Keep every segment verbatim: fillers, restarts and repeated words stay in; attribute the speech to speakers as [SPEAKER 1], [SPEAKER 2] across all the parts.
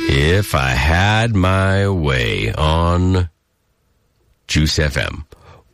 [SPEAKER 1] If I had my way on Juice F M.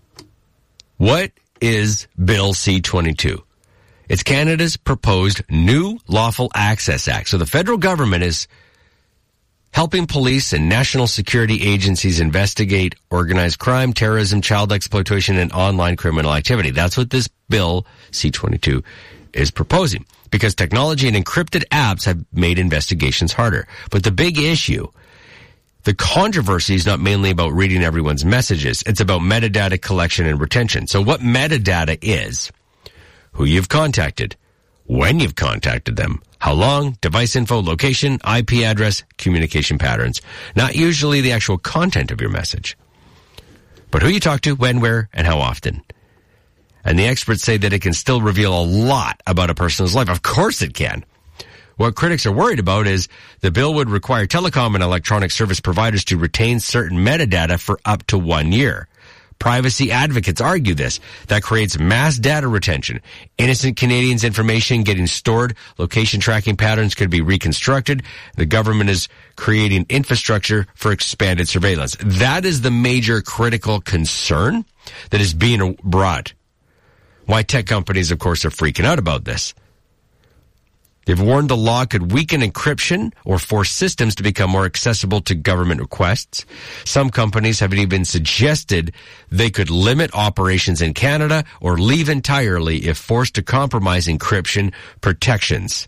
[SPEAKER 1] What is Bill C twenty-two? It's Canada's proposed new Lawful Access Act. So the federal government is helping police and national security agencies investigate organized crime, terrorism, child exploitation, and online criminal activity. That's what this Bill C twenty-two is proposing, because technology and encrypted apps have made investigations harder. But the big issue, the controversy, is not mainly about reading everyone's messages. It's about metadata collection and retention. So what metadata is: who you've contacted, when you've contacted them, how long, device info, location, I P address, communication patterns. Not usually the actual content of your message, but who you talk to, when, where, and how often. And the experts say that it can still reveal a lot about a person's life. Of course it can. What critics are worried about is the bill would require telecom and electronic service providers to retain certain metadata for up to one year. Privacy advocates argue this. That creates mass data retention. Innocent Canadians' information getting stored. Location tracking patterns could be reconstructed. The government is creating infrastructure for expanded surveillance. That is the major critical concern that is being brought. Why tech companies, of course, are freaking out about this. They've warned the law could weaken encryption or force systems to become more accessible to government requests. Some companies have even suggested they could limit operations in Canada or leave entirely if forced to compromise encryption protections.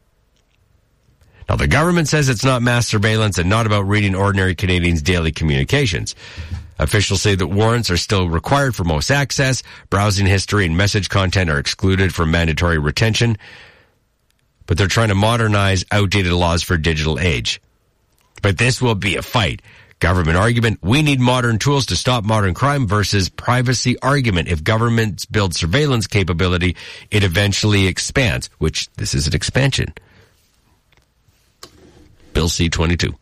[SPEAKER 1] Now, the government says it's not mass surveillance and not about reading ordinary Canadians' daily communications. Officials say that warrants are still required for most access. Browsing history and message content are excluded from mandatory retention. But they're trying to modernize outdated laws for digital age. But this will be a fight. Government argument, we need modern tools to stop modern crime, versus privacy argument. If governments build surveillance capability, it eventually expands, which this is an expansion. Bill C twenty-two.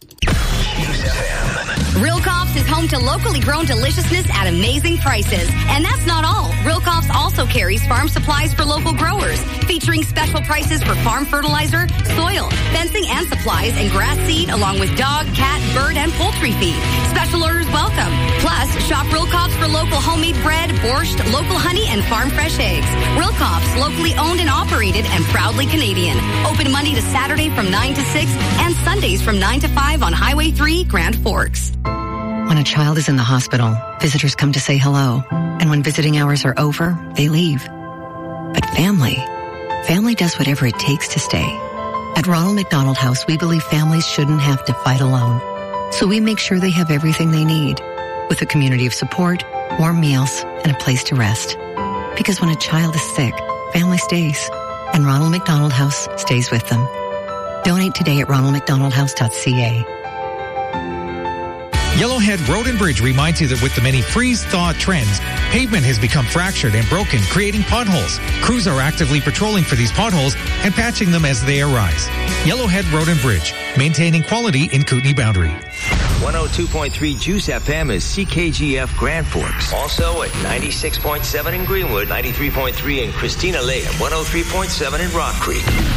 [SPEAKER 2] Real Cops is home to locally grown deliciousness at amazing prices. And that's not all. Real Cops also carries farm supplies for local growers, featuring special prices for farm fertilizer, soil, fencing and supplies, and grass seed, along with dog, cat, bird, and poultry feed. Special orders welcome. Plus, shop Real Cops for local homemade bread, borscht, local honey, and farm fresh eggs. Real Cops, locally owned and operated and proudly Canadian. Open Monday to Saturday from nine to six and Sundays from nine to five on Highway three, Grand Forks.
[SPEAKER 3] When a child is in the hospital, visitors come to say hello. And when visiting hours are over, they leave. But family, family does whatever it takes to stay. At Ronald McDonald House, we believe families shouldn't have to fight alone. So we make sure they have everything they need, with a community of support, warm meals, and a place to rest. Because when a child is sick, family stays. And Ronald McDonald House stays with them. Donate today at ronald mcdonald house dot c a.
[SPEAKER 4] Yellowhead Road and Bridge reminds you that with the many freeze-thaw trends, pavement has become fractured and broken, creating potholes. Crews are actively patrolling for these potholes and patching them as they arise. Yellowhead Road and Bridge, maintaining quality in Kootenay Boundary.
[SPEAKER 5] one oh two point three Juice F M is C K G F Grand Forks. Also at ninety-six point seven in Greenwood, ninety-three point three in Christina Lake, and one oh three point seven in Rock Creek.